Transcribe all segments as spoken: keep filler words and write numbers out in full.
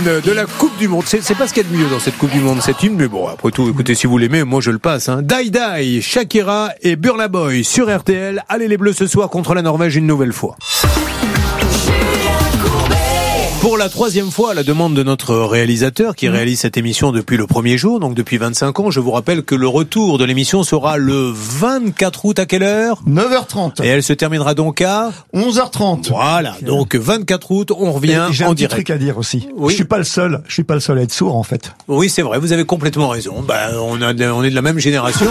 hymne de la Coupe du Monde. C'est, c'est pas ce qu'il y a de mieux dans cette Coupe du Monde, cet hymne, mais bon, après tout, écoutez, si vous l'aimez, moi je le passe. Hein. Die Die, Shakira et Burna Boy sur R T L. Allez les Bleus ce soir contre la Norvège une nouvelle fois. Pour la troisième fois, à la demande de notre réalisateur qui réalise cette émission depuis le premier jour, donc depuis vingt-cinq ans, je vous rappelle que le retour de l'émission sera le vingt-quatre août à quelle heure ? neuf heures trente. Et elle se terminera donc à onze heures trente. Voilà, donc vingt-quatre août, on revient et j'ai en un petit direct. truc à dire aussi. Oui. Je suis pas le seul, je suis pas le seul à être sourd en fait. Oui, c'est vrai, vous avez complètement raison. Ben, on a, on est de la même génération,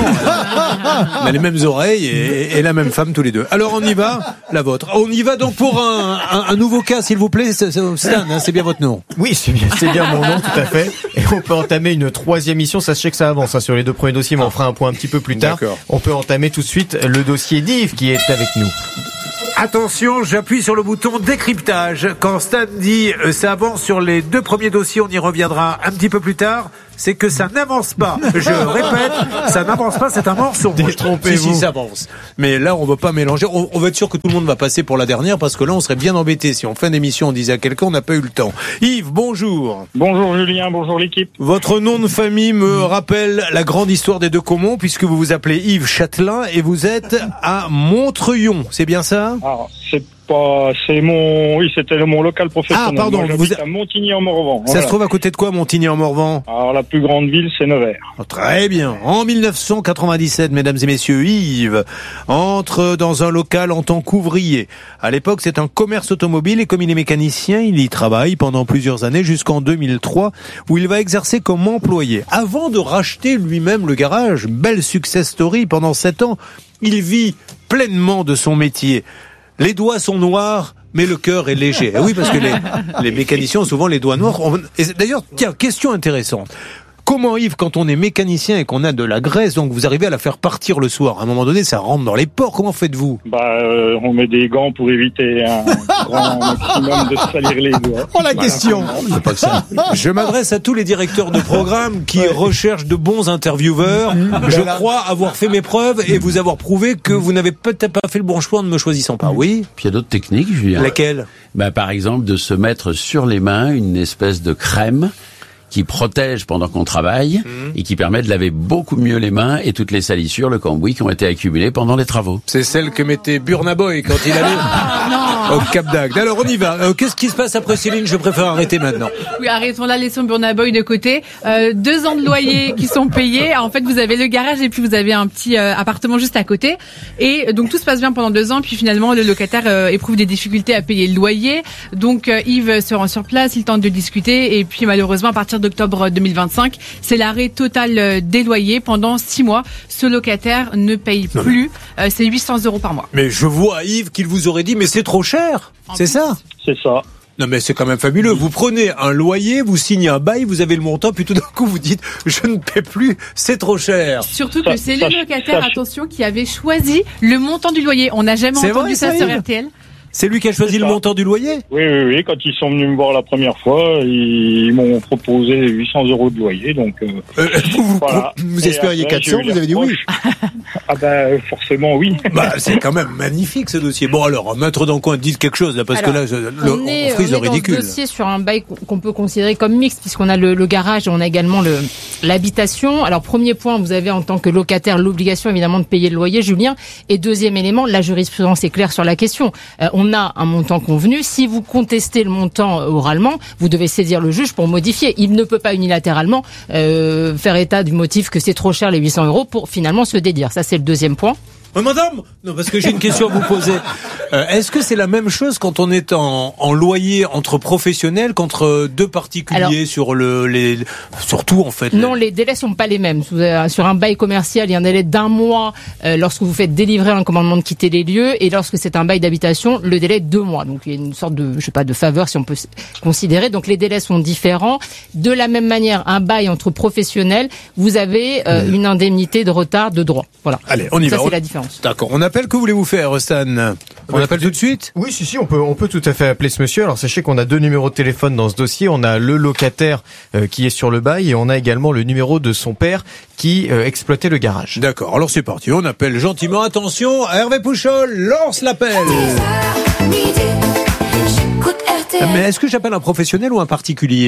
on a les mêmes oreilles et, et la même femme tous les deux. Alors on y va, la vôtre. On y va donc pour un, un, un nouveau cas, s'il vous plaît, c'est, c'est, Stan, hein, c'est bien votre nom. Oui, c'est bien, c'est bien mon nom, tout à fait. Et on peut entamer une troisième mission. Sachez que ça avance hein, sur les deux premiers dossiers, mais on fera un point un petit peu plus tard. D'accord. On peut entamer tout de suite le dossier d'Yves qui est avec nous. Attention, j'appuie sur le bouton décryptage. Quand Stan dit euh, ça avance sur les deux premiers dossiers, on y reviendra un petit peu plus tard. C'est que ça n'avance pas. Je répète, ça n'avance pas, c'est un mensonge. Détrompez-vous. Si, si, ça avance. Mais là, on va pas mélanger. On, on va être sûr que tout le monde va passer pour la dernière parce que là, on serait bien embêté. Si en fin d'émission, on disait à quelqu'un, on n'a pas eu le temps. Yves, bonjour. Bonjour Julien, bonjour l'équipe. Votre nom de famille me rappelle la grande histoire des deux Caumont puisque vous vous appelez Yves Châtelain et vous êtes à Montreuillon. C'est bien ça? Alors, c'est pas, c'est mon, oui, c'était mon local professionnel. Ah, pardon, Moi, vous j'habite à Montigny-en-Morvan. Ça Voilà. se trouve à côté de quoi, Montigny-en-Morvan? Alors, la plus grande ville, c'est Nevers. Oh, très bien. En dix-neuf cent quatre-vingt-dix-sept, mesdames et messieurs, Yves entre dans un local en tant qu'ouvrier. À l'époque, c'est un commerce automobile et comme il est mécanicien, il y travaille pendant plusieurs années jusqu'en deux mille trois où il va exercer comme employé. Avant de racheter lui-même le garage, belle success story, pendant sept ans, il vit pleinement de son métier. Les doigts sont noirs, mais le cœur est léger. Oui, parce que les, les mécaniciens ont souvent les doigts noirs. Et d'ailleurs, tiens, question intéressante. Comment, Yves, quand on est mécanicien et qu'on a de la graisse, donc vous arrivez à la faire partir le soir, à un moment donné, ça rentre dans les pores, comment faites-vous? Bah, euh, on met des gants pour éviter un grand maximum de se salir les doigts. Oh la question. C'est pas que ça. Je m'adresse à tous les directeurs de programme qui recherchent de bons intervieweurs. Je crois avoir fait mes preuves et vous avoir prouvé que vous n'avez peut-être pas fait le bon choix en ne me choisissant pas. Oui? Puis il y a d'autres techniques, Julien. Laquelle? Bah, par exemple, de se mettre sur les mains une espèce de crème qui protège pendant qu'on travaille mmh. et qui permet de laver beaucoup mieux les mains et toutes les salissures, le cambouis qui ont été accumulés pendant les travaux. C'est celle que mettait Burna Boy quand il allait au Cap d'Agde. Alors on y va. Euh, qu'est-ce qui se passe après, Céline? Je préfère arrêter maintenant. Oui, arrêtons là, laissons Burna Boy de côté. Euh, deux ans de loyer qui sont payés. En fait, vous avez le garage et puis vous avez un petit euh, appartement juste à côté. Et donc tout se passe bien pendant deux ans. Puis finalement, le locataire euh, éprouve des difficultés à payer le loyer. Donc euh, Yves se rend sur place, il tente de discuter. Et puis malheureusement, à partir d'octobre deux mille vingt-cinq, c'est l'arrêt total des loyers. Pendant six mois, ce locataire ne paye plus. Euh, c'est huit cents euros par mois. Mais je vois, Yves, qu'il vous aurait dit, mais c'est trop cher. En c'est plus. ça? C'est ça. Non mais c'est quand même fabuleux. Vous prenez un loyer, vous signez un bail, vous avez le montant, puis tout d'un coup vous dites je ne paie plus, c'est trop cher. Surtout que Ça- c'est ça- le locataire, ça- attention, qui avait choisi le montant du loyer. On n'a jamais C'est entendu vrai, ça ça, sur Yves R T L. C'est lui qui a choisi C'est le ça. montant du loyer? Oui, oui, oui. Quand ils sont venus me voir la première fois, ils m'ont proposé huit cents euros de loyer, donc. Euh, euh, Vous, vous, voilà. vous Et espériez après, quatre cents, j'ai eu vous avez dit les oui. Ah ben forcément oui. Bah c'est quand même magnifique ce dossier. Bon alors, maître dans le coin, dites quelque chose là, parce Alors, que là, je, le, on est, on frise on le est dans ridicule. ce dossier sur un bail qu'on peut considérer comme mixte, puisqu'on a le, le garage et on a également le, l'habitation. Alors, premier point, vous avez en tant que locataire l'obligation évidemment de payer le loyer, Julien. Et deuxième élément, la jurisprudence est claire sur la question. Euh, on a un montant convenu. Si vous contestez le montant euh, oralement, vous devez saisir le juge pour modifier. Il ne peut pas unilatéralement euh, faire état du motif que c'est trop cher les huit cents euros pour finalement se dédire. Ça, c'est le deuxième point. Euh, madame, non, parce que j'ai une question à vous poser. Euh, est-ce que c'est la même chose quand on est en, en loyer entre professionnels qu'entre deux particuliers? Alors, sur le, les, surtout en fait. Non, les délais sont pas les mêmes. Sur un bail commercial, il y a un délai d'un mois euh, lorsque vous faites délivrer un commandement de quitter les lieux, et lorsque c'est un bail d'habitation, le délai est deux mois. Donc il y a une sorte de, je sais pas, de faveur si on peut considérer. Donc les délais sont différents. De la même manière, un bail entre professionnels, vous avez euh, mmh. une indemnité de retard de droit. Voilà. Allez, on y Ça, va. c'est On... la différence. D'accord. On appelle. Que voulez-vous faire, Stan? On ouais, appelle tout de suite? Oui, si, si, on peut, on peut tout à fait appeler ce monsieur. Alors, sachez qu'on a deux numéros de téléphone dans ce dossier. On a le locataire euh, qui est sur le bail et on a également le numéro de son père qui euh, exploitait le garage. D'accord. Alors, c'est parti. On appelle gentiment. Attention, Hervé Pouchol lance l'appel. Mais est-ce que j'appelle un professionnel ou un particulier?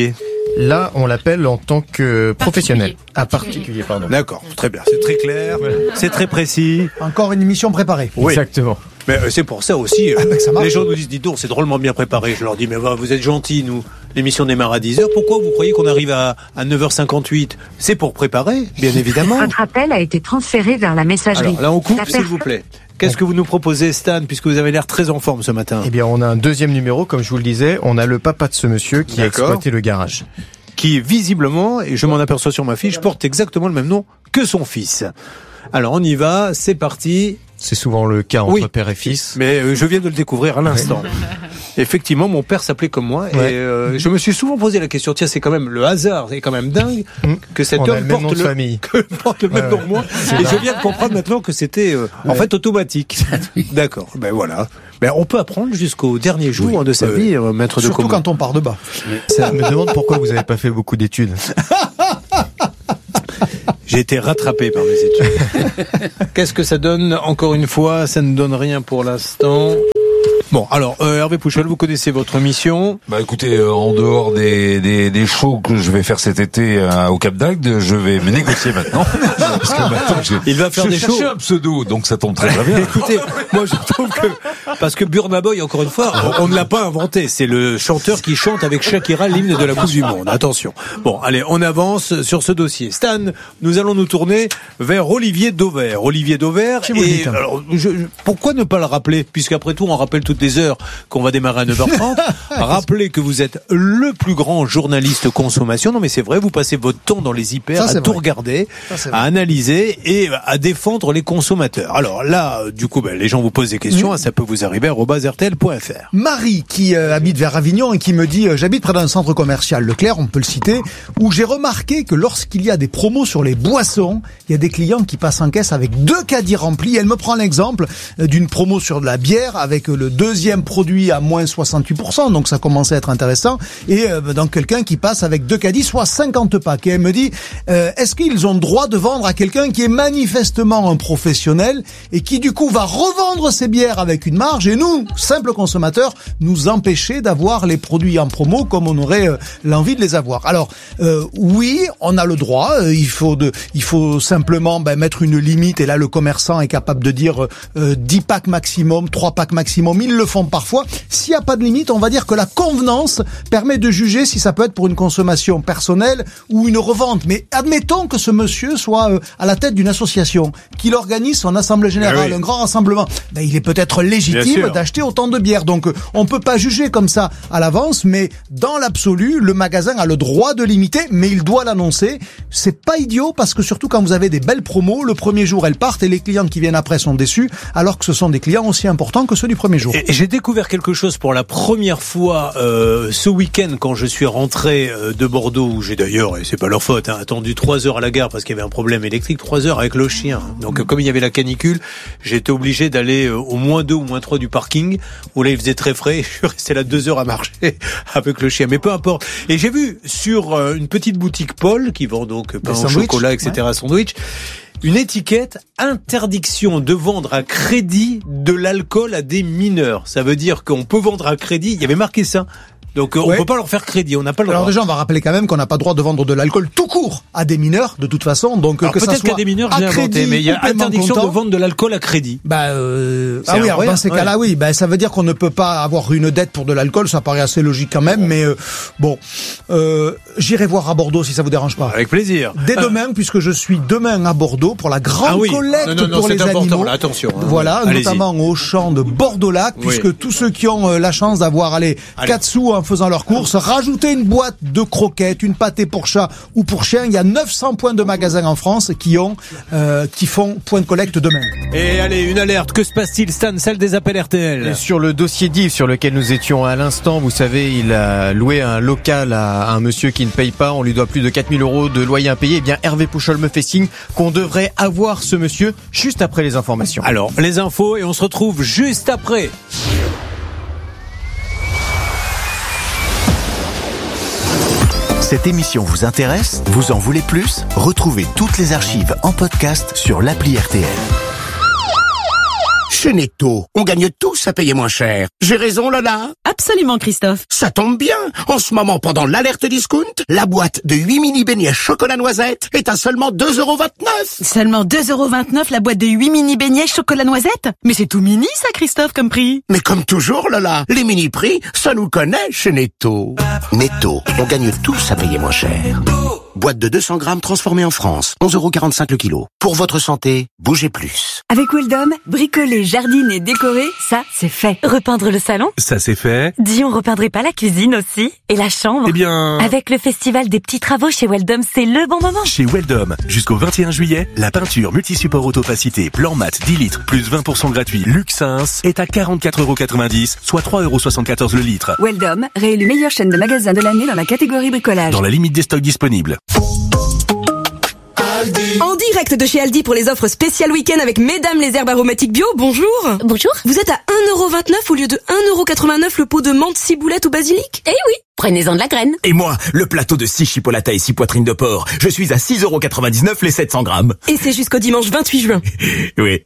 Là, on l'appelle en tant que professionnel. Particulier. Ah, particulier, pardon. D'accord, très bien, c'est très clair, c'est très précis. Encore une émission préparée. Oui. Exactement. Mais euh, c'est pour ça aussi, euh, Ah, bah, ça marche. les gens nous disent, dis donc, c'est drôlement bien préparé. Je leur dis, mais bah, vous êtes gentils, nous. L'émission démarre à dix heures. Pourquoi vous croyez qu'on arrive à, à neuf heures cinquante-huit? C'est pour préparer, bien évidemment. Votre appel a été transféré vers la messagerie. Alors là, on coupe, La s'il vous plaît. Qu'est-ce que vous nous proposez, Stan, puisque vous avez l'air très en forme ce matin? Eh bien, on a un deuxième numéro, comme je vous le disais. On a le papa de ce monsieur qui a D'accord. exploité le garage. Qui, visiblement, et je m'en aperçois sur ma fiche, porte exactement le même nom que son fils. Alors, on y va, c'est parti. C'est souvent le cas entre Oui. père et fils. Mais euh, je viens de le découvrir à l'instant. Effectivement, mon père s'appelait comme moi, et Ouais. euh, je me suis souvent posé la question, tiens, c'est quand même le hasard, c'est quand même dingue Mmh. que cet On a homme le même porte nom de le, famille. que porte le même Ouais, nom ouais. que moi. C'est Et ça. je viens de comprendre maintenant que c'était euh, en Ouais. fait automatique. D'accord. Ben voilà. Ben on peut apprendre jusqu'au dernier jour Oui. de sa Oui. vie, euh, maître de Surtout commun. quand on part de bas. Ça me demande pourquoi vous n'avez pas fait beaucoup d'études. J'ai été rattrapé par mes études. Qu'est-ce que ça donne? Encore une fois, ça ne donne rien pour l'instant. Bon, alors euh, Hervé Pouchol, vous connaissez votre mission. Bah écoutez, euh, en dehors des, des, des shows que je vais faire cet été euh, au Cap d'Agde, je vais me négocier maintenant. Parce que maintenant, j'ai- Il va faire je des cherchais shows. un pseudo, donc ça tombe très très bien. Écoutez, moi je trouve que parce que Burna Boy, encore une fois, on, on ne l'a pas inventé. C'est le chanteur qui chante avec Shakira l'hymne de la Coupe du Monde. Attention. Bon, allez, on avance sur ce dossier. Stan, nous allons nous tourner vers Olivier Dauvert. Olivier Dauvert. Si vous le Et dites. alors, je- je- pourquoi ne pas le rappeler, puisqu'après tout, on rappelle toutes les heures qu'on va démarrer à neuf heures trente. Rappelez que vous êtes le plus grand journaliste consommation. Non, mais c'est vrai, vous passez votre temps dans les hyper Ça, à c'est tout vrai. regarder, Ça, c'est à vrai. analyser et à défendre les consommateurs. Alors là, euh, du coup, ben, les gens vous posent des questions, Mmh. ça peut vous arriver à arobase r t l point f r. Marie, qui euh, habite vers Avignon et qui me dit euh, j'habite près d'un centre commercial, Leclerc, on peut le citer, où j'ai remarqué que lorsqu'il y a des promos sur les boissons, il y a des clients qui passent en caisse avec deux caddies remplis. Elle me prend l'exemple euh, d'une promo sur de la bière avec euh, le deuxième produit à moins soixante-huit pour cent, donc ça commence à être intéressant, et euh, donc quelqu'un qui passe avec deux caddies, soit cinquante packs. Et elle me dit, euh, est-ce qu'ils ont le droit de vendre à quelqu'un qui est manifestement un professionnel et qui du coup va revendre ses bières avec une marge, et nous, simples consommateurs, nous empêcher d'avoir les produits en promo comme on aurait euh, l'envie de les avoir. Alors euh, oui, on a le droit, euh, il faut de, il faut simplement ben, mettre une limite, et là le commerçant est capable de dire euh, dix packs maximum, trois packs maximum, ils le font parfois. S'il n'y a pas de limite, on va dire que la convenance permet de juger si ça peut être pour une consommation personnelle ou une revente. Mais admettons que ce monsieur soit euh, à la tête d'une association, qu'il organise son assemblée générale, Eh oui. un grand rassemblement. Ben, il est peut-être Bien légitime sûr. d'acheter autant de bières. Donc, euh, on peut pas juger comme ça à l'avance, mais dans l'absolu, le magasin a le droit de limiter, mais il doit l'annoncer. C'est pas idiot, parce que surtout quand vous avez des belles promos, le premier jour elles partent et les clients qui viennent après sont déçus, alors que ce sont des clients aussi importants que ceux du premier jour. Et j'ai découvert quelque chose pour la première fois euh, ce week-end quand je suis rentré euh, de Bordeaux, où j'ai d'ailleurs, et c'est pas leur faute, hein, attendu trois heures à la gare parce qu'il y avait un problème électrique, trois heures avec le chien. Donc euh, comme il y avait la canicule, j'ai été obligé d'aller euh, au moins deux ou moins trois du parking, où là il faisait très frais, je suis resté là deux heures à marcher avec le chien, mais peu importe. Et j'ai vu sur euh, une petite boutique Paul, qui vend donc pain au sandwichs, chocolat, et cetera, sandwich, une étiquette interdiction de vendre à crédit de l'alcool à des mineurs. Ça veut dire qu'on peut vendre à crédit. Il y avait marqué ça. Donc euh, on Ouais. peut pas leur faire crédit. On n'a pas le Alors droit. déjà, on va rappeler quand même qu'on n'a pas le droit de vendre de l'alcool tout court à des mineurs, de toute façon. Donc Alors, que ça peut-être soit qu'à des mineurs, à j'ai inventé, crédit mais il y a ou paiement interdiction comptant. de vendre de l'alcool à crédit. Bah euh... C'est ah oui, alors incroyable, dans ces cas-là, oui, bah ça veut dire qu'on ne peut pas avoir une dette pour de l'alcool, ça paraît assez logique quand même, mais euh, bon, euh, j'irai voir à Bordeaux si ça vous dérange pas. Avec plaisir. Dès Euh, demain, puisque je suis demain à Bordeaux pour la grande Ah oui. collecte Non, non, non, pour c'est les important, animaux. là, attention, hein. Voilà, Allez-y. notamment au champ de Bordeaux-Lac, Oui. puisque tous ceux qui ont euh, la chance d'avoir allez, Allez. quatre sous en faisant leurs courses, rajoutez une boîte de croquettes, une pâtée pour chat ou pour chien. Il y a neuf cents points de magasins en France qui ont, euh, qui font point de collecte demain. Et allez, une alerte. Que se passe-t-il, Stan? Celle des appels R T L. Et sur le dossier D I V sur lequel nous étions à l'instant, vous savez, il a loué un local à un monsieur qui ne paye pas. On lui doit plus de quatre mille euros de loyer impayé. Eh bien, Hervé Pouchol me fait signe qu'on devrait avoir ce monsieur juste après les informations. Alors, les infos, et on se retrouve juste après. Cette émission vous intéresse? Vous en voulez plus? Retrouvez toutes les archives en podcast sur l'appli R T L. Chez Netto, on gagne tous à payer moins cher. J'ai raison, Lola? Absolument, Christophe. Ça tombe bien. En ce moment, pendant l'alerte discount, la boîte de huit mini beignets chocolat noisette est à seulement deux euros vingt-neuf. Seulement deux euros vingt-neuf la boîte de huit mini beignets chocolat noisette? Mais c'est tout mini, ça, Christophe, comme prix. Mais comme toujours, Lola, les mini prix, ça nous connaît chez Netto. Netto, on gagne tous à payer moins cher. Boîte de deux cents grammes transformée en France, onze euros quarante-cinq le kilo. Pour votre santé, bougez plus. Avec Weldom, bricoler, jardiner, décorer, ça, c'est fait. Repeindre le salon? Ça, c'est fait. Dis, on repeindrait pas la cuisine aussi? Et la chambre? Eh bien... Avec le festival des petits travaux chez Weldom, c'est le bon moment. Chez Weldom, jusqu'au vingt et un juillet, la peinture multi-support autopacité blanc mat dix litres plus vingt pour cent gratuit Luxins est à quarante-quatre euros quatre-vingt-dix, soit trois euros soixante-quatorze le litre. Weldom, réélu meilleure chaîne de magasins de l'année dans la catégorie bricolage. Dans la limite des stocks disponibles. En direct de chez Aldi pour les offres spéciales week-end avec Mesdames les herbes aromatiques bio, bonjour. Bonjour. Vous êtes à un euro vingt-neuf au lieu de un euro quatre-vingt-neuf le pot de menthe, ciboulette ou basilic? Eh oui, prenez-en de la graine. Et moi, le plateau de six chipolatas et six poitrines de porc, je suis à six euros quatre-vingt-dix-neuf les sept cents grammes. Et c'est jusqu'au dimanche vingt-huit juin. Oui.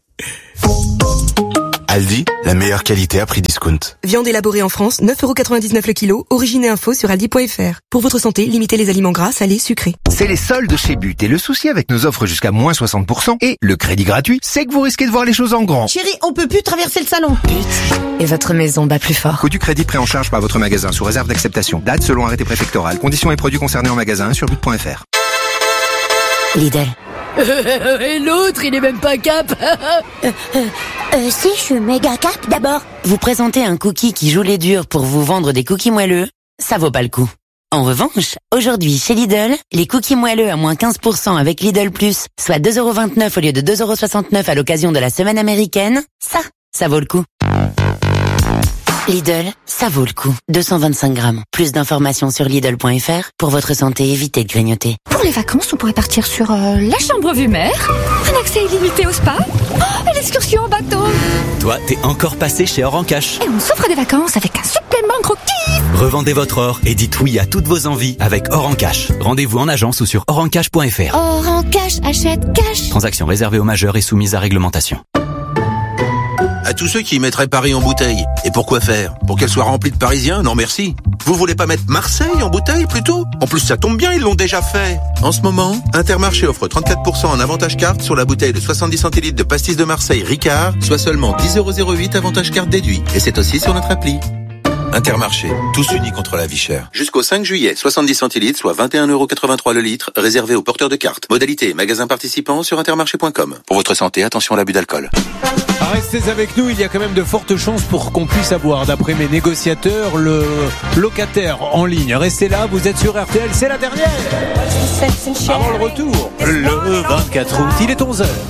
Aldi, la meilleure qualité à prix discount. Viande élaborée en France, neuf euros quatre-vingt-dix-neuf le kilo, origine et info sur aldi point fr. Pour votre santé, limitez les aliments gras, salés, sucrés. C'est les soldes chez But et le souci avec nos offres jusqu'à moins soixante pour cent et le crédit gratuit, c'est que vous risquez de voir les choses en grand. Chérie, on peut plus traverser le salon. But. Et votre maison bat plus fort. Coût du crédit pris en charge par votre magasin sous réserve d'acceptation. Date selon arrêté préfectoral. Conditions et produits concernés en magasin sur but point fr. Lidl. Et l'autre, il est même pas cap. euh, euh, euh, si, je suis méga cap d'abord. Vous présentez un cookie qui joue les durs pour vous vendre des cookies moelleux, ça vaut pas le coup. En revanche, aujourd'hui chez Lidl, les cookies moelleux à moins quinze pour cent avec Lidl Plus, soit deux euros vingt-neuf au lieu de deux euros soixante-neuf à l'occasion de la semaine américaine, ça, ça vaut le coup. Lidl, ça vaut le coup. deux cent vingt-cinq grammes. Plus d'informations sur Lidl point fr. Pour votre santé, évitez de grignoter. Pour les vacances, on pourrait partir sur euh, la chambre vue mer, un accès illimité au spa, oh, l'excursion en bateau. Toi, t'es encore passé chez Or en Cash. Et on s'offre des vacances avec un supplément gros kiff. Revendez votre or et dites oui à toutes vos envies avec Or en Cash. Rendez-vous en agence ou sur or en cash point fr. Or en cash, achète cash. Transaction réservée aux majeurs et soumise à réglementation. À tous ceux qui mettraient Paris en bouteille. Et pourquoi faire? Pour qu'elle soit remplie de Parisiens? Non merci. Vous voulez pas mettre Marseille en bouteille plutôt? En plus ça tombe bien, ils l'ont déjà fait. En ce moment, Intermarché offre trente-quatre pour cent en avantage carte sur la bouteille de soixante-dix centilitres de pastis de Marseille Ricard, soit seulement dix euros zéro huit avantage carte déduit. Et c'est aussi sur notre appli. Intermarché, tous unis contre la vie chère. Jusqu'au cinq juillet, soixante-dix centilitres, soit vingt et un euros quatre-vingt-trois le litre, réservé aux porteurs de cartes. Modalité, magasin participant sur intermarché point com. Pour votre santé, attention à l'abus d'alcool. Restez avec nous, il y a quand même de fortes chances pour qu'on puisse avoir, d'après mes négociateurs, le locataire en ligne. Restez là, vous êtes sur R T L, c'est la dernière. Avant le retour, le vingt-quatre août, il est onze heures.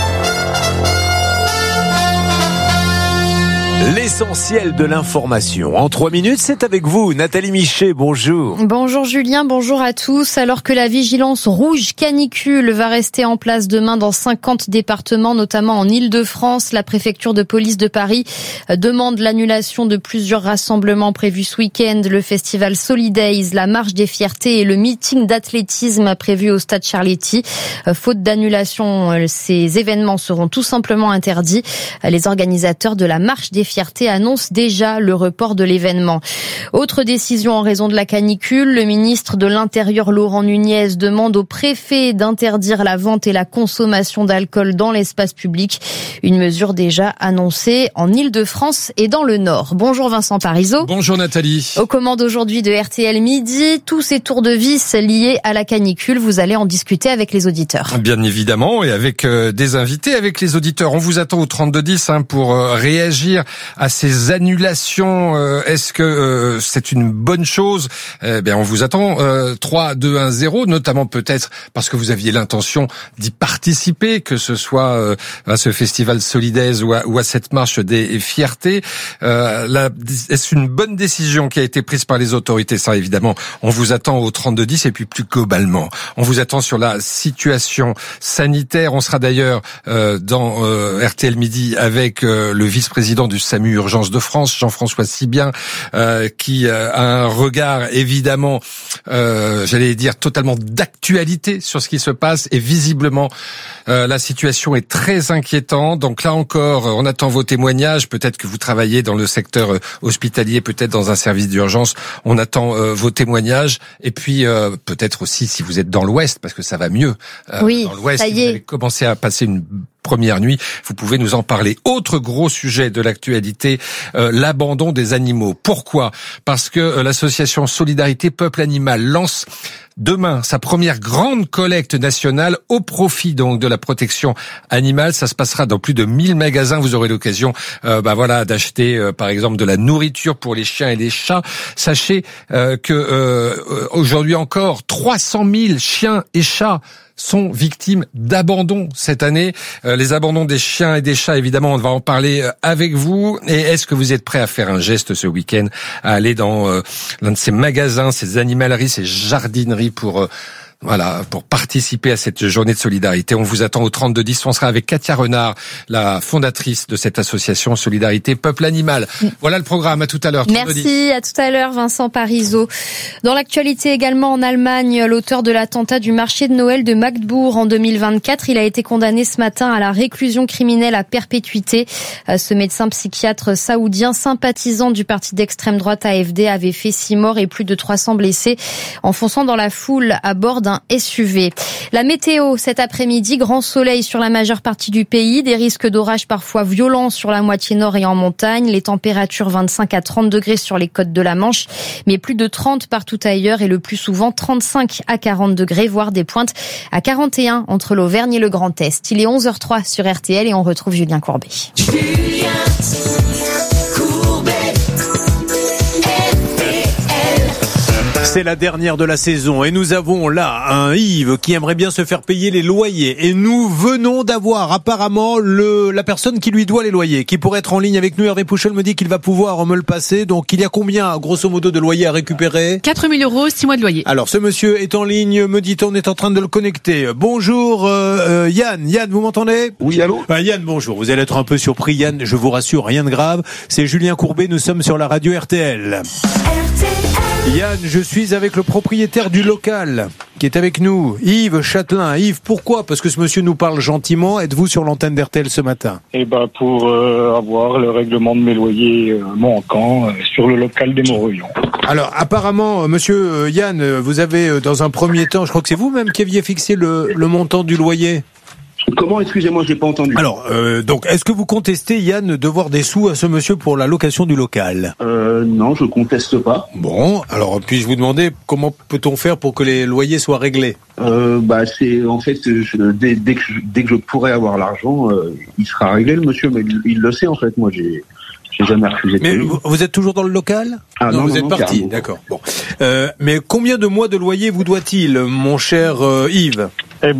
L'essentiel de l'information. En trois minutes, c'est avec vous, Nathalie Michet, bonjour. Bonjour Julien, bonjour à tous. Alors que la vigilance rouge canicule va rester en place demain dans cinquante départements, notamment en Île-de-France, la préfecture de police de Paris demande l'annulation de plusieurs rassemblements prévus ce week-end. Le festival Solidays, la marche des fiertés et le meeting d'athlétisme prévu au stade Charletti. Faute d'annulation, ces événements seront tout simplement interdits. Les organisateurs de la marche des fierté annonce déjà le report de l'événement. Autre décision en raison de la canicule, le ministre de l'Intérieur Laurent Nunez demande au préfet d'interdire la vente et la consommation d'alcool dans l'espace public. Une mesure déjà annoncée en Île-de-France et dans le Nord. Bonjour Vincent Parisot. Bonjour Nathalie. Aux commandes aujourd'hui de R T L Midi, tous ces tours de vis liés à la canicule, vous allez en discuter avec les auditeurs. Bien évidemment, et avec euh, des invités, avec les auditeurs. On vous attend au trente-deux dix hein, pour euh, réagir à ces annulations. Euh, est-ce que euh, c'est une bonne chose? Eh bien, on vous attend euh, trois deux un zéro, notamment peut-être parce que vous aviez l'intention d'y participer, que ce soit euh, à ce festival Solidays ou à, ou à cette marche des fiertés. Euh, la, est-ce une bonne décision qui a été prise par les autorités? Ça, évidemment, on vous attend au trente-deux dix et puis plus globalement, on vous attend sur la situation sanitaire. On sera d'ailleurs euh, dans euh, R T L Midi avec euh, le vice-président du SAMU Urgence de France, Jean-François Sibien, euh, qui euh, a un regard évidemment, euh, j'allais dire totalement d'actualité sur ce qui se passe, et visiblement euh, la situation est très inquiétante. Donc là encore, on attend vos témoignages. Peut-être que vous travaillez dans le secteur hospitalier, peut-être dans un service d'urgence. On attend euh, vos témoignages. Et puis euh, peut-être aussi si vous êtes dans l'Ouest, parce que ça va mieux. Euh, oui, dans l'Ouest, ça y vous est. avez commencé à passer une première nuit, vous pouvez nous en parler. Autre gros sujet de l'actualité, euh, l'abandon des animaux. Pourquoi ? Parce que euh, l'association Solidarité Peuple Animal lance demain sa première grande collecte nationale au profit donc de la protection animale. Ça se passera dans plus de mille magasins. Vous aurez l'occasion, euh, bah voilà, d'acheter euh, par exemple de la nourriture pour les chiens et les chats. Sachez euh, que euh, aujourd'hui encore, trois cent mille chiens et chats sont victimes d'abandon cette année. Euh, les abandons des chiens et des chats, évidemment, on va en parler euh, avec vous. Et est-ce que vous êtes prêts à faire un geste ce week-end, à aller dans euh, l'un de ces magasins, ces animaleries, ces jardineries pour... Euh, Voilà, pour participer à cette journée de solidarité. On vous attend au trente-deux dix. On sera avec Katia Renard, la fondatrice de cette association Solidarité Peuple Animal. Voilà le programme. À tout à l'heure. Merci, à tout à l'heure, Vincent Parisot. Dans l'actualité également en Allemagne, l'auteur de l'attentat du marché de Noël de Magdebourg en deux mille vingt-quatre, il a été condamné ce matin à la réclusion criminelle à perpétuité. Ce médecin psychiatre saoudien, sympathisant du parti d'extrême droite A F D, avait fait six morts et plus de trois cents blessés en fonçant dans la foule à bord d'un S U V. La météo cet après-midi, grand soleil sur la majeure partie du pays, des risques d'orage parfois violents sur la moitié nord et en montagne, les températures vingt-cinq à trente degrés sur les côtes de la Manche, mais plus de trente partout ailleurs et le plus souvent trente-cinq à quarante degrés, voire des pointes à quarante et un entre l'Auvergne et le Grand Est. Il est onze heures zéro trois sur R T L et on retrouve Julien Courbet. Julien Courbet. C'est la dernière de la saison et nous avons là un Yves qui aimerait bien se faire payer les loyers et nous venons d'avoir apparemment le la personne qui lui doit les loyers, qui pourrait être en ligne avec nous. Hervé Pouchol me dit qu'il va pouvoir me le passer. Donc il y a combien grosso modo de loyers à récupérer ? quatre mille euros, six mois de loyer. Alors ce monsieur est en ligne, me dit-on, est en train de le connecter. Bonjour euh, euh, Yann, Yann vous m'entendez ? Oui, allô ? euh, Yann, bonjour, vous allez être un peu surpris Yann, je vous rassure, rien de grave. C'est Julien Courbet, nous sommes sur la radio R T L. R T L. Yann, je suis avec le propriétaire du local qui est avec nous, Yves Châtelain. Yves, pourquoi ? Parce que ce monsieur nous parle gentiment. Êtes-vous sur l'antenne d'R T L ce matin ? Eh ben pour euh, avoir le règlement de mes loyers euh, manquants euh, sur le local des Morillons. Alors apparemment, euh, monsieur euh, Yann, euh, vous avez euh, dans un premier temps, je crois que c'est vous-même qui aviez fixé le, le montant du loyer. Comment ? Excusez-moi, je n'ai pas entendu. Alors, euh, donc, est-ce que vous contestez, Yann, de devoir des sous à ce monsieur pour la location du local ? Euh, non, je conteste pas. Bon, alors, puis-je vous demander comment peut-on faire pour que les loyers soient réglés ? Euh, bah, c'est, en fait, je, dès, dès, que je, dès que je pourrai avoir l'argent, euh, il sera réglé, le monsieur, mais il, il le sait, en fait. Moi, j'ai, j'ai jamais refusé de Mais payer. vous, vous êtes toujours dans le local ? Ah non, non, vous non, êtes non, parti, carrément. d'accord. Bon. Euh, mais combien de mois de loyer vous doit-il, mon cher euh, Yves ? Eh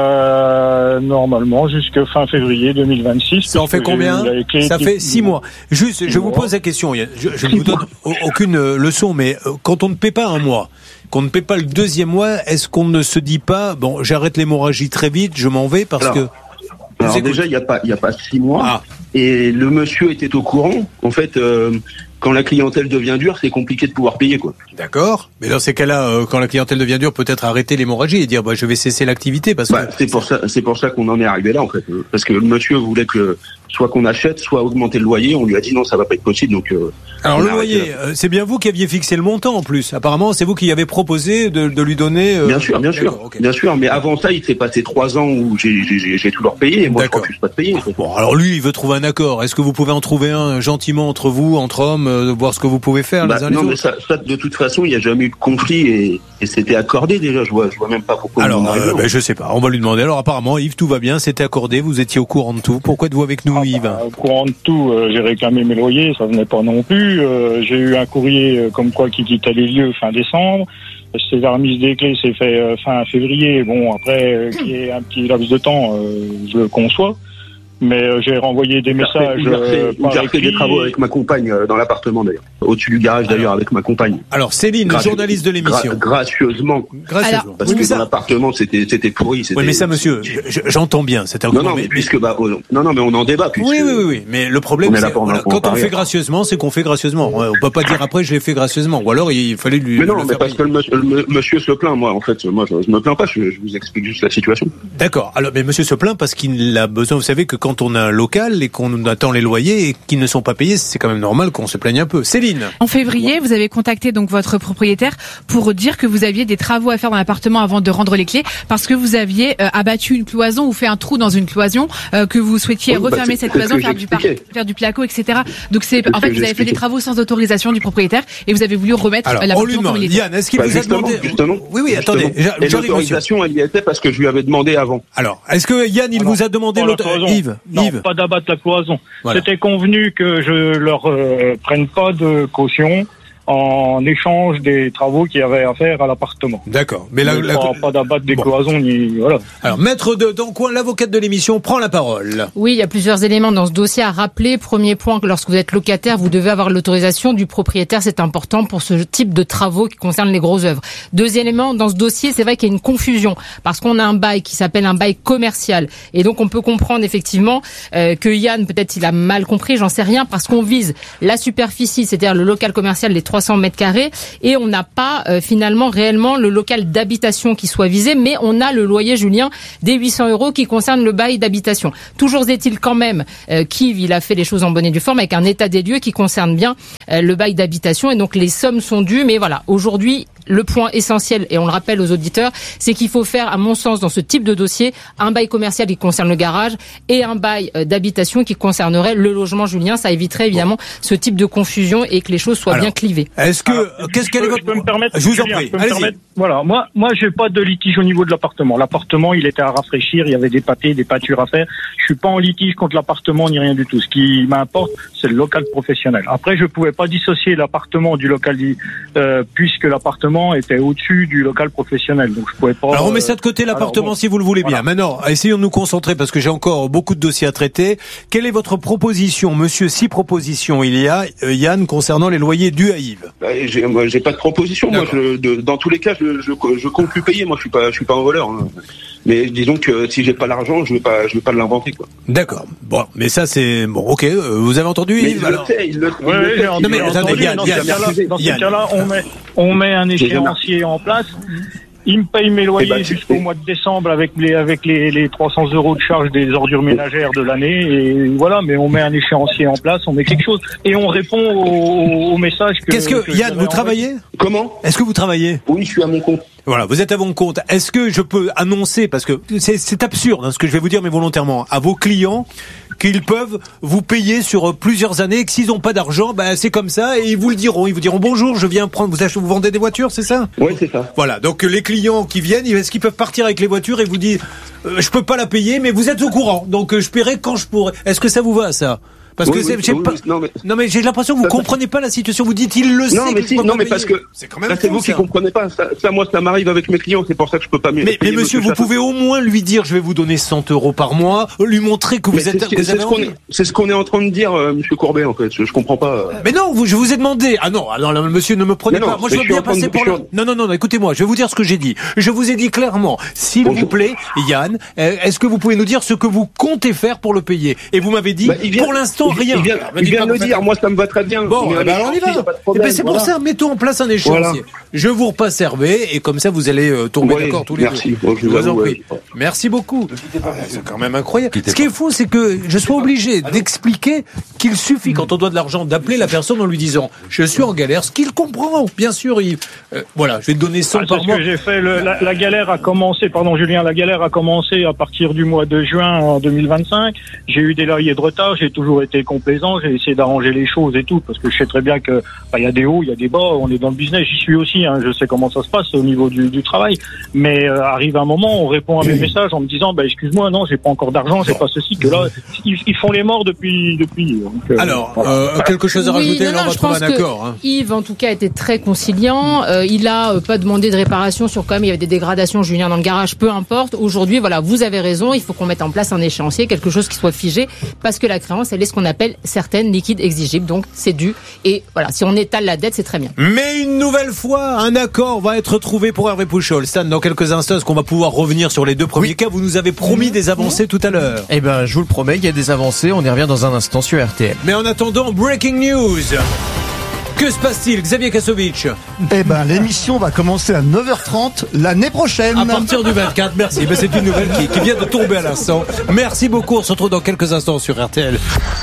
ben, normalement, jusqu'à fin février deux mille vingt-six. Ça en fait combien ? Ça fait six mois. Juste, je vous pose la question, je, je ne vous donne aucune leçon, mais quand on ne paie pas un mois, qu'on ne paie pas le deuxième mois, est-ce qu'on ne se dit pas, bon, j'arrête l'hémorragie très vite, je m'en vais parce alors, que... Alors déjà, il n'y a pas, il y a pas six mois, ah. Et le monsieur était au courant. En fait, euh, quand la clientèle devient dure, c'est compliqué de pouvoir payer, quoi. D'accord. Mais dans ces cas-là, euh, quand la clientèle devient dure, peut-être arrêter l'hémorragie et dire, bah, je vais cesser l'activité parce bah, que... c'est pour ça, c'est pour ça qu'on en est arrivé là, en fait. Parce que le monsieur voulait que soit qu'on achète, soit augmenter le loyer. On lui a dit non, ça va pas être possible. Donc. Euh, Alors le loyer, euh, c'est bien vous qui aviez fixé le montant en plus. Apparemment, c'est vous qui avez proposé de, de lui donner. Euh... Bien sûr, bien sûr, okay. bien sûr. Mais avant ça, il s'est passé trois ans où j'ai, j'ai, j'ai tout leur payé. Et moi, je refuse pas de payer. En fait. Bon, alors lui, il veut trouver un accord. Est-ce que vous pouvez en trouver un gentiment entre vous, entre hommes, euh, voir ce que vous pouvez faire bah, les uns non, les mais autres ça, ça, de toute façon, il n'y a jamais eu de conflit et, et c'était accordé déjà. Je vois, je vois même pas pourquoi. Alors, euh, ben, je sais pas. On va lui demander. Alors, apparemment, Yves, tout va bien. C'était accordé. Vous étiez au courant de tout. Pourquoi êtes-vous avec nous, ah, Yves bah, Au courant de tout. Euh, j'ai réclamé mes loyers. Ça venait pas non plus. Euh, j'ai eu un courrier euh, comme quoi qui quittait les lieux fin décembre. C'est la remise des clés, c'est fait euh, fin février. Bon, après, euh, qu'il y ait un petit laps de temps, euh, je le conçois. Mais euh, j'ai renvoyé des messages euh, J'ai par refait des écrit. travaux avec ma compagne euh, dans l'appartement d'ailleurs. Au-dessus du garage d'ailleurs avec ma compagne. Alors Céline, Gratu- journaliste de l'émission. gra- gracieusement. Gracieusement. Parce Oui, mais que ça- dans l'appartement c'était c'était pourri. C'était... Oui, mais ça, monsieur, je- j'entends bien. C'est un Non, non, argument, mais mais- puisque bah, oh, non, non, mais on en débat. Puisque... Oui, oui, oui, oui. Mais le problème, On est là c'est pour en- voilà, pour en quand on parler. fait gracieusement, c'est qu'on fait gracieusement. On peut pas dire après je l'ai fait gracieusement. Ou alors il fallait lui. Mais non, le mais faire parce que le monsieur, le monsieur se plaint, moi, en fait, moi, je, je me plains pas, je, je vous explique juste la situation. D'accord. Alors, mais monsieur se plaint parce qu'il a besoin. Vous savez que quand on a un local et qu'on attend les loyers et qu'ils ne sont pas payés, c'est quand même normal qu'on se plaigne un peu. Céline. En février, vous avez contacté donc votre propriétaire pour dire que vous aviez des travaux à faire dans l'appartement avant de rendre les clés, parce que vous aviez euh, abattu une cloison ou fait un trou dans une cloison, euh, que vous souhaitiez Oui, bah, refermer c'est- cette c'est ce cloison, que faire du, par- j'expliquais. faire du placo, et cetera. Donc c'est C'est en ce fait que vous avez fait des j'expliquais. travaux sans autorisation du propriétaire et vous avez voulu remettre Alors, euh, on lui l'appartement demande. comme il était. Yann, est-ce qu'il Bah, vous a justement, demandé justement. Oui, oui. Justement. Attendez. j'a- Et j'arrive, monsieur. l'autorisation, elle y était parce que je lui avais demandé avant. Alors, est-ce que Yann, il Alors, vous a demandé pour la l'autre cloison. Yves Non, Yves. pas d'abattre la cloison. Voilà. C'était convenu que je leur euh, prenne pas de caution en échange des travaux qu'il y avait à faire à l'appartement. D'accord. Mais la, Mais la- pas, pas d'abattre des Bon. cloisons ni voilà. Alors, maître de Dancoin, l'avocate de l'émission, prend la parole. Oui, il y a plusieurs éléments dans ce dossier à rappeler. Premier point, que lorsque vous êtes locataire, vous devez avoir l'autorisation du propriétaire. C'est important pour ce type de travaux qui concernent les grosses œuvres. Deuxième élément, dans ce dossier, c'est vrai qu'il y a une confusion parce qu'on a un bail qui s'appelle un bail commercial. Et donc, on peut comprendre effectivement euh, que Yann, peut-être, il a mal compris, j'en sais rien, parce qu'on vise la superficie, c'est-à-dire le local commercial, les trois cents mètres carrés, et on n'a pas euh, finalement réellement le local d'habitation qui soit visé, mais on a le loyer, Julien, des huit cents euros qui concerne le bail d'habitation. Toujours est-il quand même euh, qu'Yves, il a fait les choses en bonne et due forme avec un état des lieux qui concerne bien euh, le bail d'habitation, et donc les sommes sont dues. Mais voilà, aujourd'hui, le point essentiel, et on le rappelle aux auditeurs, c'est qu'il faut faire, à mon sens, dans ce type de dossier, un bail commercial qui concerne le garage et un bail euh, d'habitation qui concernerait le logement, Julien. Ça éviterait évidemment ce type de confusion et que les choses soient Alors, bien clivées. Est-ce que Alors, qu'est-ce qu'elle est je votre peux me permettre, Je vous en Julien, prie. je peux me Allez-y. permettre. Voilà, moi, moi, j'ai pas de litige au niveau de l'appartement. L'appartement, il était à rafraîchir, il y avait des pâtés, des pâtures à faire. Je suis pas en litige contre l'appartement ni rien du tout. Ce qui m'importe, c'est le local professionnel. Après, je pouvais pas dissocier l'appartement du local, euh, puisque l'appartement était au-dessus du local professionnel. Donc, je pouvais pas. Alors on met ça de côté euh, l'appartement alors, bon, si vous le voulez bien. voilà. Maintenant, essayons de nous concentrer parce que j'ai encore beaucoup de dossiers à traiter. Quelle est votre proposition, monsieur? Six propositions il y a, euh, Yann, concernant les loyers dus à Yves. Bah, j'ai, moi, j'ai pas de proposition. Moi, je, de, dans tous les cas, je, je, je compte plus payer. Moi, je suis pas, je suis pas un voleur. Hein. Mais disons que si j'ai pas l'argent, je vais pas, je vais pas l'inventer, quoi. D'accord. Bon, mais ça c'est bon. Ok, euh, vous avez entendu Mais Yves il alors le fait, il le, il Ouais, le ouais, fait. j'ai Non, mais entendu, attendez, Yann, dans Yann, ce cas-là, dans ce Yann. cas-là, on met, on met un échéancier en place. Il me paye mes loyers Eh ben, jusqu'au mois de décembre avec les avec les, les trois cents euros de charge des ordures ménagères de l'année, et voilà. Mais on met un échéancier en place, on met quelque chose et on répond au, au message que. Qu'est-ce que, que Yann, j'avais vous envoyé. travaillez? Comment? Est-ce que vous travaillez? Oui, je suis à mon compte. Voilà, vous êtes à mon compte. Est-ce que je peux annoncer, parce que c'est, c'est absurde hein, ce que je vais vous dire, mais volontairement, à vos clients qu'ils peuvent vous payer sur plusieurs années, et que s'ils n'ont pas d'argent, ben c'est comme ça, et ils vous le diront. Ils vous diront bonjour, je viens prendre. Vous achetez, vous vendez des voitures, c'est ça? Oui, c'est ça. Voilà. Donc les clients qui viennent, est-ce qu'ils peuvent partir avec les voitures et vous dire, euh, je peux pas la payer, mais vous êtes au courant, donc euh, je paierai quand je pourrai. Est-ce que ça vous va ça? Parce Oui, que c'est, oui, j'ai oui, pas... oui, non, mais- non mais j'ai l'impression que vous Ça, ça- comprenez pas la situation. Vous dites il le sait. Non, mais que si, je peux non, pas mais payer. parce que c'est quand même ça, c'est fou, vous qui ça. comprenez pas. Ça, ça, moi, ça m'arrive avec mes clients. C'est pour ça que je peux pas mieux. Mais, mais monsieur, vous pouvez au moins lui dire, je vais vous donner cent euros par mois, lui montrer que vous Mais êtes. c'est, vous c'est avez ce qu'on envie. est, c'est ce qu'on est en train de dire, euh, Monsieur Courbet, en fait. Je, je comprends pas. euh. Mais non, vous, je vous ai demandé. Ah non, alors là, monsieur, ne me prenez Mais non, pas. Moi, je mais veux je suis bien en train de- passer pour je suis le. en- Non, non, non, non, écoutez-moi, je vais vous dire ce que j'ai dit. Je vous ai dit clairement, s'il vous plaît, Yann, euh, est-ce que vous pouvez nous dire ce que vous comptez faire pour le payer? Et vous m'avez dit, Bah, il vient- pour l'instant, il- rien. Il vient, Alors, me il dites vient pas de le que vous dire. faites- Moi, ça me va très bien. Bon, Mais eh ben, avec alors on y Francky, va. y a pas de Eh problème, ben, c'est pour voilà. ça, mettons en place un échéancier. Voilà. Je vous repasse Hervé, et comme ça, vous allez euh, tomber Oui, d'accord tous les merci. deux. Bon, je vous en avoue, prie. ouais. Merci beaucoup. Ah, c'est quand même incroyable. Ce qui est fou, c'est que je sois obligé d'expliquer qu'il suffit, quand on doit de l'argent, d'appeler la personne en lui disant « Je suis en galère », ce qu'il comprend. Bien sûr, il... euh, voilà, je vais te donner cent Ah, c'est par ce mois. que j'ai fait. Le, la, la galère a commencé, pardon Julien, la galère a commencé à partir du mois de juin en deux mille vingt-cinq. J'ai eu des loyers de retard, j'ai toujours été été complaisant, j'ai essayé d'arranger les choses et tout, parce que je sais très bien que bah, y a des hauts, il y a des bas, on est dans le business, j'y suis aussi, hein, je sais comment ça se passe au niveau du, du travail. Mais euh, arrive un moment, on répond à mes messages en me disant, bah excuse-moi, non, j'ai pas encore d'argent, j'ai pas ceci, que là, ils, ils font les morts depuis depuis. Donc, euh, Alors, voilà. euh, quelque chose à Oui, rajouter, non, là non, on va je trouver un pense que accord. Hein. Yves, en tout cas, était très conciliant. Euh, il a euh, pas demandé de réparation sur quand même il y avait des dégradations, Julien, dans le garage, peu importe. Aujourd'hui, voilà, vous avez raison, il faut qu'on mette en place un échéancier, quelque chose qui soit figé, parce que la créance, elle est ce qu'on appelle certaines liquides exigibles, donc c'est dû. Et voilà, si on étale la dette, c'est très bien. Mais une nouvelle fois, un accord va être trouvé pour Hervé Pouchol. Stan, dans quelques instants, est-ce qu'on va pouvoir revenir sur les deux premiers oui. cas? Vous nous avez promis des avancées tout à l'heure. Eh ben, je vous le promets, il y a des avancées. On y revient dans un instant sur R T L. Mais en attendant, breaking news. Que se passe-t-il, Xavier Kasovic? Eh ben, l'émission va commencer à neuf heures trente l'année prochaine. À partir du vingt-quatre, merci. Ben, c'est une nouvelle qui, qui vient de tomber à l'instant. Merci beaucoup, on se retrouve dans quelques instants sur R T L.